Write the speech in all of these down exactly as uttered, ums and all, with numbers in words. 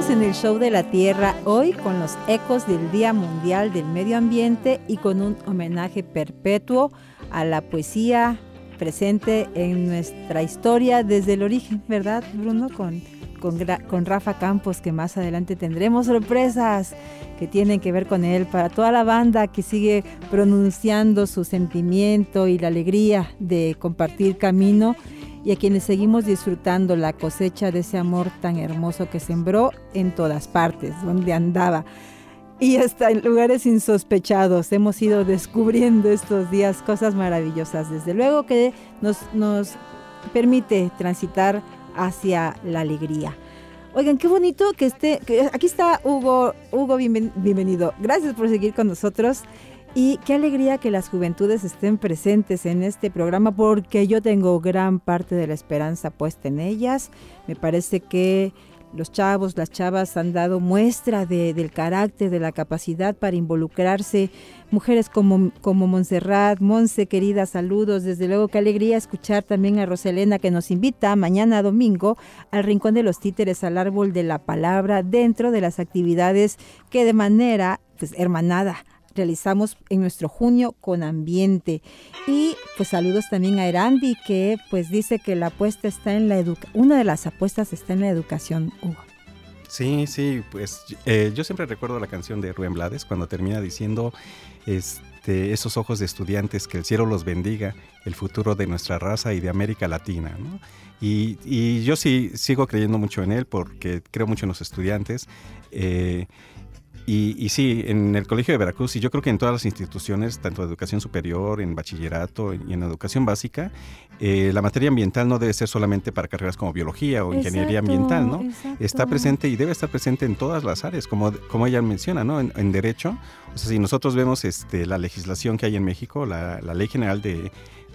Estamos en el Show de la Tierra hoy con los ecos del Día Mundial del Medio Ambiente y con un homenaje perpetuo a la poesía presente en nuestra historia desde el origen, ¿verdad, Bruno? Con, con, con Rafa Campos, que más adelante tendremos sorpresas que tienen que ver con él, para toda la banda que sigue pronunciando su sentimiento y la alegría de compartir camino, y a quienes seguimos disfrutando la cosecha de ese amor tan hermoso que sembró en todas partes, donde andaba. Y hasta en lugares insospechados hemos ido descubriendo estos días cosas maravillosas, desde luego que nos, nos permite transitar hacia la alegría. Oigan, qué bonito que esté, que aquí está Hugo, Hugo, bienven, bienvenido. Gracias por seguir con nosotros. Y qué alegría que las juventudes estén presentes en este programa, porque yo tengo gran parte de la esperanza puesta en ellas. Me parece que los chavos, las chavas han dado muestra de, del carácter, de la capacidad para involucrarse. Mujeres como, como Montserrat, Monse, querida, saludos. Desde luego, qué alegría escuchar también a Roselena, que nos invita mañana domingo al Rincón de los Títeres, al Árbol de la Palabra, dentro de las actividades que de manera pues, hermanada realizamos en nuestro junio con ambiente. Y pues saludos también a Erandi, que pues dice que la apuesta está en la educación, una de las apuestas está en la educación, Hugo. Sí, sí, pues eh, yo siempre recuerdo la canción de Rubén Blades cuando termina diciendo este, esos ojos de estudiantes, que el cielo los bendiga, el futuro de nuestra raza y de América Latina, ¿no? Y, y yo sí sigo creyendo mucho en él, porque creo mucho en los estudiantes. eh, Y, y sí, en el Colegio de Veracruz, y yo creo que en todas las instituciones, tanto de educación superior, en bachillerato y en educación básica, eh, la materia ambiental no debe ser solamente para carreras como biología o ingeniería Exacto, ambiental, ¿no? exacto. Está presente y debe estar presente en todas las áreas, como, como ella menciona, ¿no? En, en derecho, o sea, si nosotros vemos este, la legislación que hay en México, la, la Ley General de,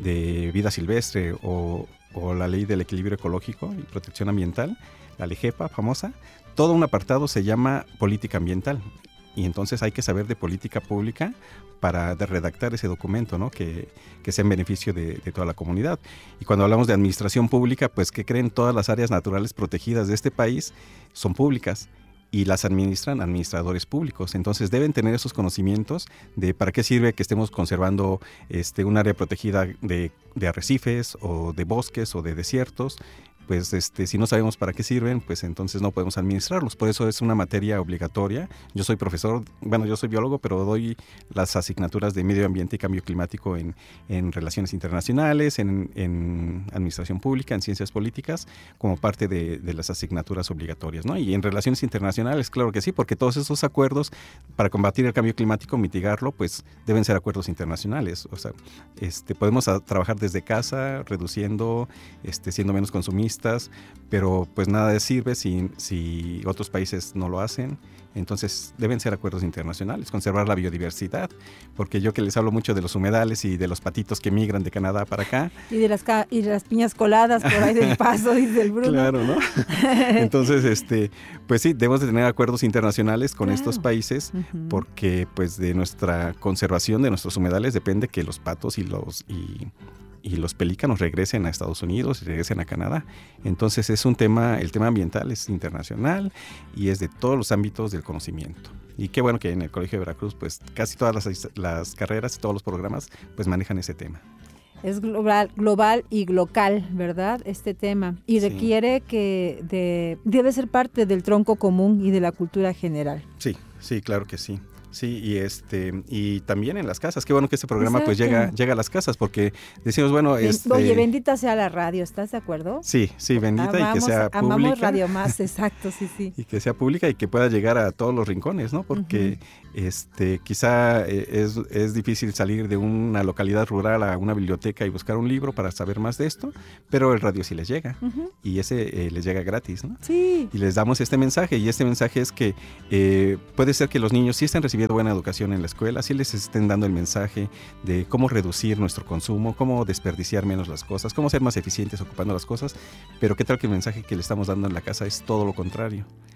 de Vida Silvestre o, o la Ley del Equilibrio Ecológico y Protección Ambiental, la LEGEPA famosa, todo un apartado se llama política ambiental, y entonces hay que saber de política pública para de redactar ese documento, ¿no? que, que sea en beneficio de, de toda la comunidad. Y cuando hablamos de administración pública, pues ¿qué creen? Todas las áreas naturales protegidas de este país son públicas y las administran administradores públicos. Entonces deben tener esos conocimientos de para qué sirve que estemos conservando este, un área protegida de, de arrecifes o de bosques o de desiertos. Pues este, si no sabemos para qué sirven, pues entonces no podemos administrarlos. Por eso es una materia obligatoria. Yo soy profesor, bueno, yo soy biólogo, pero doy las asignaturas de medio ambiente y cambio climático en, en relaciones internacionales, en, en administración pública, en ciencias políticas, como parte de, de las asignaturas obligatorias, ¿no? Y en relaciones internacionales, claro que sí, porque todos esos acuerdos para combatir el cambio climático, mitigarlo, pues deben ser acuerdos internacionales. O sea, este, podemos a, trabajar desde casa, reduciendo, este, siendo menos consumistas, pero pues nada sirve si, si otros países no lo hacen. Entonces deben ser acuerdos internacionales, conservar la biodiversidad, porque yo que les hablo mucho de los humedales y de los patitos que migran de Canadá para acá. Y de las, ca- y de las piñas coladas por ahí del Paso, dice el Bruno. Claro, ¿no? Entonces, este, pues sí, debemos de tener acuerdos internacionales con claro. estos países, uh-huh. porque pues de nuestra conservación de nuestros humedales depende que los patos y los... Y, y los pelícanos regresen a Estados Unidos y regresen a Canadá. Entonces es un tema, el tema ambiental es internacional y es de todos los ámbitos del conocimiento. Y qué bueno que en el Colegio de Veracruz pues casi todas las, las carreras y todos los programas pues manejan ese tema. Es global, global y local, ¿verdad? Este tema. Y sí. requiere que de, debe ser parte del tronco común y de la cultura general. Sí, sí, claro que sí. Sí, y este y también en las casas. Qué bueno que este programa Exacto. pues llega llega a las casas, porque decimos, bueno, este, oye, bendita sea la radio, ¿estás de acuerdo? Sí, sí, bendita amamos, y que sea pública. Amamos Radio Más, exacto, sí, sí. Y que sea pública y que pueda llegar a todos los rincones, ¿no? Porque uh-huh. este quizá es, es difícil salir de una localidad rural a una biblioteca y buscar un libro para saber más de esto, pero el radio sí les llega uh-huh. y ese eh, les llega gratis, ¿no? Sí. Y les damos este mensaje, y este mensaje es que eh, puede ser que los niños sí estén recibiendo buena educación en la escuela, sí les estén dando el mensaje de cómo reducir nuestro consumo, cómo desperdiciar menos las cosas, cómo ser más eficientes ocupando las cosas, pero qué tal que el mensaje que le estamos dando en la casa es todo lo contrario.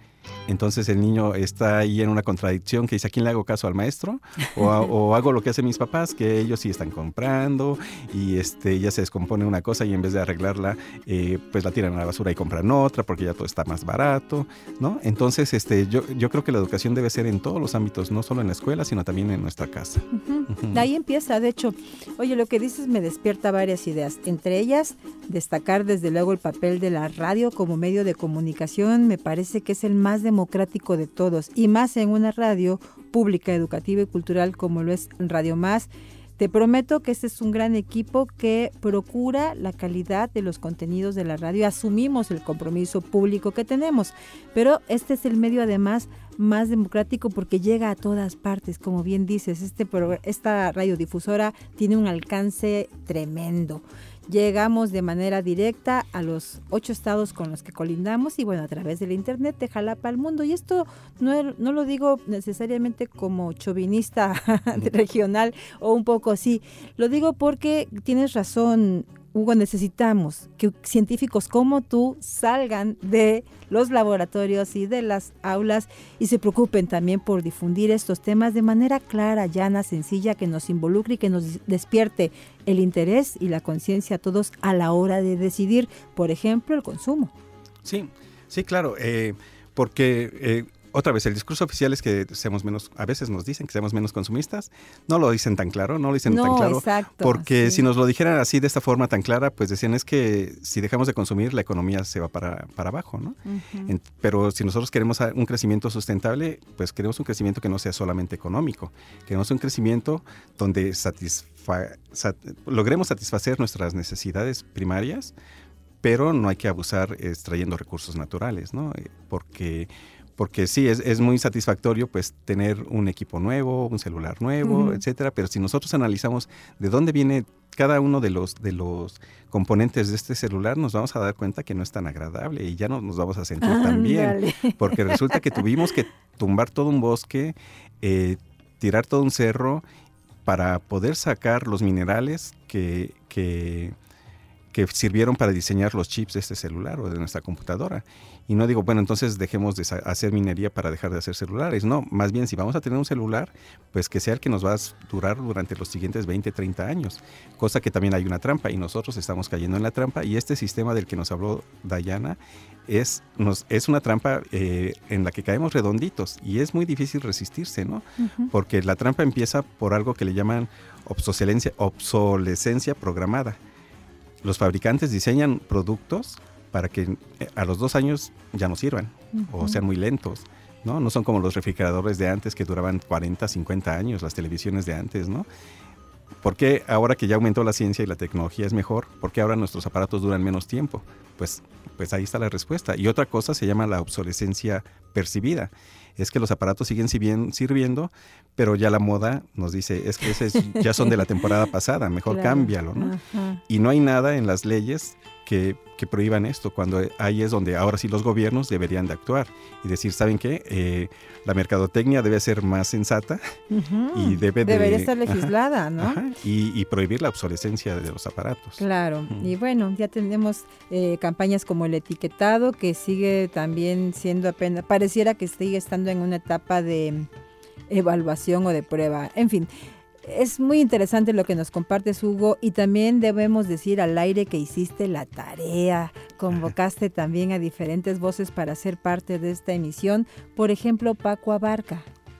Entonces el niño está ahí en una contradicción que dice, ¿a quién le hago caso? ¿Al maestro? O, a, o hago lo que hacen mis papás, que ellos sí están comprando y este, ya se descompone una cosa y en vez de arreglarla, eh, pues la tiran a la basura y compran otra porque ya todo está más barato, ¿no? Entonces este, yo, yo creo que la educación debe ser en todos los ámbitos, no solo en la escuela, sino también en nuestra casa. Uh-huh. Uh-huh. Ahí empieza, de hecho. Oye, lo que dices me despierta varias ideas. Entre ellas, destacar desde luego el papel de la radio como medio de comunicación. Me parece que es el más democrático de todos, y más en una radio pública, educativa y cultural como lo es Radio Más. Te prometo que este es un gran equipo que procura la calidad de los contenidos de la radio. Asumimos el compromiso público que tenemos, pero este es el medio además más democrático porque llega a todas partes, como bien dices. Este, esta radiodifusora tiene un alcance tremendo. Llegamos de manera directa a los ocho estados con los que colindamos y bueno, a través del internet de Jalapa al mundo. Y esto no, no lo digo necesariamente como chauvinista regional o un poco así, lo digo porque tienes razón, Hugo, necesitamos que científicos como tú salgan de los laboratorios y de las aulas y se preocupen también por difundir estos temas de manera clara, llana, sencilla, que nos involucre y que nos despierte el interés y la conciencia a todos a la hora de decidir, por ejemplo, el consumo. Sí, sí, claro, eh, porque... Eh, Otra vez, el discurso oficial es que seamos menos, a veces nos dicen que seamos menos consumistas, no lo dicen tan claro, no lo dicen no, tan claro, exacto, porque sí. Si nos lo dijeran así de esta forma tan clara, pues decían es que si dejamos de consumir, la economía se va para, para abajo, ¿no? Uh-huh. En, pero si nosotros queremos un crecimiento sustentable, pues queremos un crecimiento que no sea solamente económico, queremos un crecimiento donde satisfa, sat, logremos satisfacer nuestras necesidades primarias, pero no hay que abusar extrayendo recursos naturales, ¿no? Porque... Porque sí, es, es muy satisfactorio pues tener un equipo nuevo, un celular nuevo, uh-huh. etcétera, pero si nosotros analizamos de dónde viene cada uno de los, de los componentes de este celular, nos vamos a dar cuenta que no es tan agradable y ya no nos vamos a sentir ah, tan bien, dale. Porque resulta que tuvimos que tumbar todo un bosque, eh, tirar todo un cerro para poder sacar los minerales que... que que sirvieron para diseñar los chips de este celular o de nuestra computadora. Y no digo, bueno, entonces dejemos de hacer minería para dejar de hacer celulares. No, más bien, si vamos a tener un celular, pues que sea el que nos va a durar durante los siguientes veinte, treinta años. Cosa que también hay una trampa y nosotros estamos cayendo en la trampa. Y este sistema del que nos habló Dayana es, nos, es una trampa eh, en la que caemos redonditos y es muy difícil resistirse, ¿no? Uh-huh. Porque la trampa empieza por algo que le llaman obsolescencia, obsolescencia programada. Los fabricantes diseñan productos para que a los dos años ya no sirvan uh-huh. o sean muy lentos, ¿no? No son como los refrigeradores de antes que duraban cuarenta, cincuenta años, las televisiones de antes, ¿no? ¿Por qué ahora que ya aumentó la ciencia y la tecnología es mejor, por qué ahora nuestros aparatos duran menos tiempo? Pues, pues ahí está la respuesta. Y otra cosa se llama la obsolescencia percibida. Es que los aparatos siguen sirviendo, pero ya la moda nos dice, es que esos ya son de la temporada pasada, mejor claro. cámbialo, ¿no? Ajá. Y no hay nada en las leyes que, que prohíban esto, cuando ahí es donde ahora sí los gobiernos deberían de actuar y decir, ¿saben qué? Eh, la mercadotecnia debe ser más sensata uh-huh. y debe de... Debería estar legislada, ajá, ¿no? Ajá, y, y prohibir la obsolescencia de los aparatos. Claro, uh-huh. y bueno, ya tenemos eh, campañas como el etiquetado, que sigue también siendo apenas, pareciera que sigue estando en una etapa de evaluación o de prueba. En fin, es muy interesante lo que nos compartes, Hugo, y también debemos decir al aire que hiciste la tarea, convocaste también a diferentes voces para ser parte de esta emisión, por ejemplo, Paco Abarca.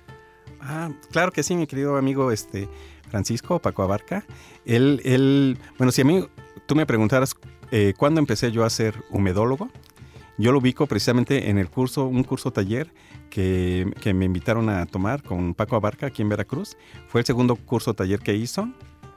Ah, claro que sí, mi querido amigo este Francisco Paco Abarca. Él, él, bueno, si a mí tú me preguntaras eh, cuándo empecé yo a ser humedólogo, yo lo ubico precisamente en el curso, un curso taller que, que me invitaron a tomar con Paco Abarca aquí en Veracruz. Fue el segundo curso taller que hizo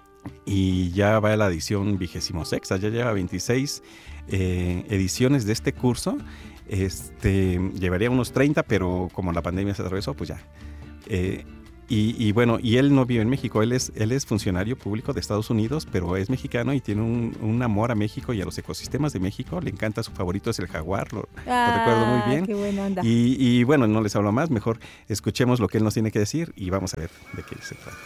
y ya va a la edición vigésimo sexta, ya lleva veintiséis eh, ediciones de este curso. Este, llevaría unos treinta, pero como la pandemia se atravesó, pues ya. Eh, Y, y bueno, y él no vive en México, él es, él es funcionario público de Estados Unidos, pero es mexicano y tiene un, un amor a México y a los ecosistemas de México. Le encanta, su favorito es el jaguar, lo, ah, lo recuerdo muy bien. Qué buena onda. Y, y bueno, no les hablo más, mejor escuchemos lo que él nos tiene que decir y vamos a ver de qué se trata.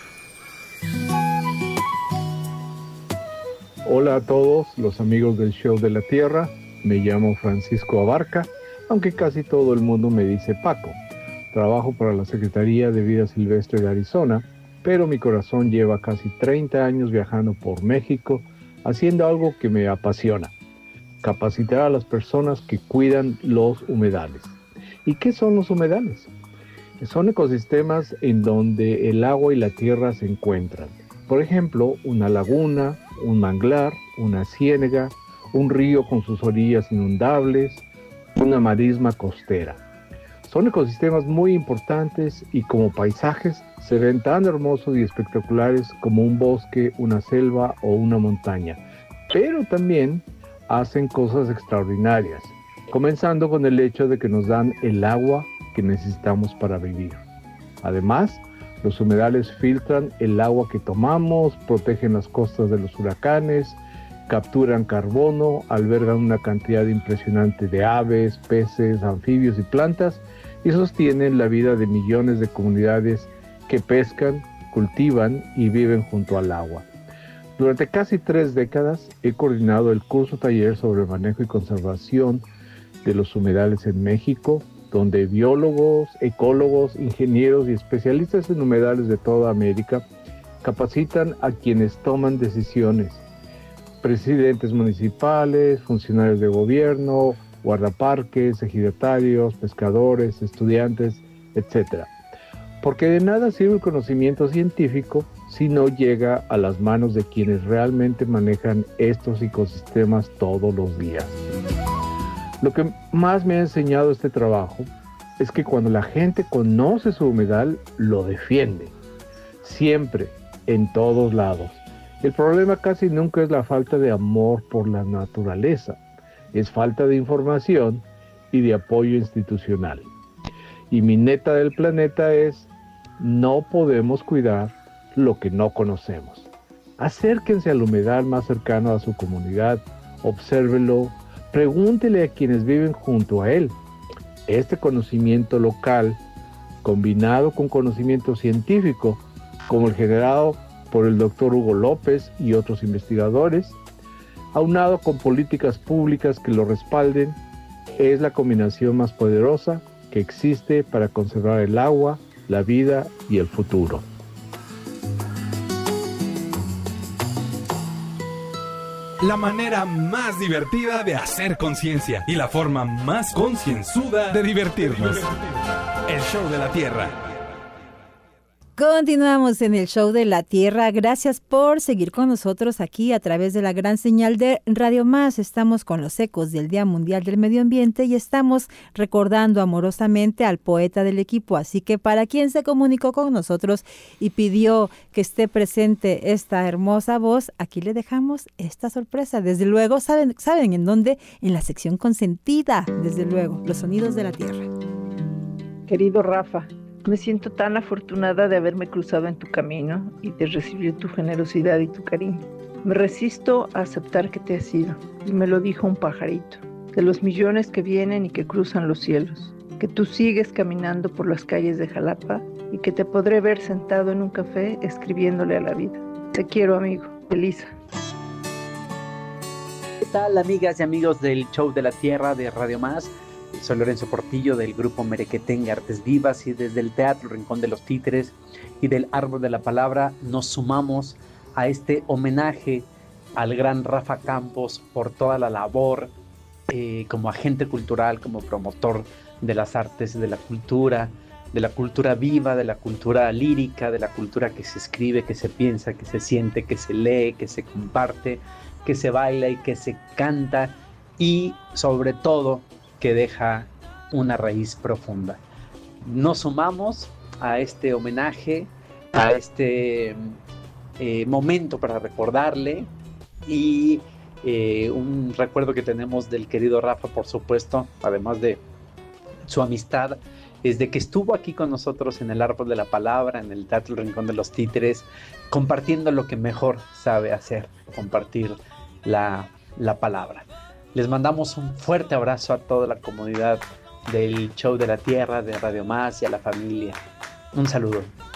Hola a todos los amigos del Show de la Tierra, me llamo Francisco Abarca, aunque casi todo el mundo me dice Paco. Trabajo para la Secretaría de Vida Silvestre de Arizona, pero mi corazón lleva casi treinta años viajando por México, haciendo algo que me apasiona: capacitar a las personas que cuidan los humedales. ¿Y qué son los humedales? Son ecosistemas en donde el agua y la tierra se encuentran. Por ejemplo, una laguna, un manglar, una ciénaga, un río con sus orillas inundables, una marisma costera. Son ecosistemas muy importantes y como paisajes se ven tan hermosos y espectaculares como un bosque, una selva o una montaña. Pero también hacen cosas extraordinarias, comenzando con el hecho de que nos dan el agua que necesitamos para vivir. Además, los humedales filtran el agua que tomamos, protegen las costas de los huracanes, capturan carbono, albergan una cantidad impresionante de aves, peces, anfibios y plantas y sostienen la vida de millones de comunidades que pescan, cultivan y viven junto al agua. Durante casi tres décadas he coordinado el curso taller sobre manejo y conservación de los humedales en México, donde biólogos, ecólogos, ingenieros y especialistas en humedales de toda América capacitan a quienes toman decisiones: presidentes municipales, funcionarios de gobierno, guardaparques, ejidatarios, pescadores, estudiantes, etcétera. Porque de nada sirve el conocimiento científico si no llega a las manos de quienes realmente manejan estos ecosistemas todos los días. Lo que más me ha enseñado este trabajo es que cuando la gente conoce su humedal, lo defiende. Siempre, en todos lados. El problema casi nunca es la falta de amor por la naturaleza. Es falta de información y de apoyo institucional. Y mi neta del planeta es: no podemos cuidar lo que no conocemos. Acérquense al humedal más cercano a su comunidad, obsérvelo, pregúntele a quienes viven junto a él. Este conocimiento local, combinado con conocimiento científico, como el generado por el doctor Hugo López y otros investigadores, aunado con políticas públicas que lo respalden, es la combinación más poderosa que existe para conservar el agua, la vida y el futuro. La manera más divertida de hacer conciencia y la forma más concienzuda de divertirnos. El Show de la Tierra. Continuamos en el Show de la Tierra. Gracias por seguir con nosotros aquí a través de la gran señal de Radio Más. Estamos con los ecos del Día Mundial del Medio Ambiente y estamos recordando amorosamente al poeta del equipo. Así que para quien se comunicó con nosotros y pidió que esté presente esta hermosa voz, aquí le dejamos esta sorpresa. Desde luego, ¿saben, saben en dónde? En la sección consentida, desde luego, los sonidos de la tierra. Querido Rafa, me siento tan afortunada de haberme cruzado en tu camino y de recibir tu generosidad y tu cariño. Me resisto a aceptar que te has ido, y me lo dijo un pajarito, de los millones que vienen y que cruzan los cielos, que tú sigues caminando por las calles de Jalapa y que te podré ver sentado en un café escribiéndole a la vida. Te quiero, amigo. Elisa. ¿Qué tal, amigas y amigos del Show de la Tierra de Radio Más? Soy Lorenzo Portillo del grupo Merequetengue Artes Vivas y desde el Teatro Rincón de los Títeres y del Árbol de la Palabra nos sumamos a este homenaje al gran Rafa Campos por toda la labor eh, como agente cultural, como promotor de las artes, de la cultura, de la cultura viva, de la cultura lírica, de la cultura que se escribe, que se piensa, que se siente, que se lee, que se comparte, que se baila y que se canta y sobre todo que deja una raíz profunda. Nos sumamos a este homenaje, a este eh, momento para recordarle y eh, un recuerdo que tenemos del querido Rafa, por supuesto, además de su amistad, es de que estuvo aquí con nosotros en el Árbol de la Palabra, en el Teatro Rincón de los Títeres, compartiendo lo que mejor sabe hacer, compartir la, la palabra. Les mandamos un fuerte abrazo a toda la comunidad del Show de la Tierra, de Radio Más y a la familia. Un saludo.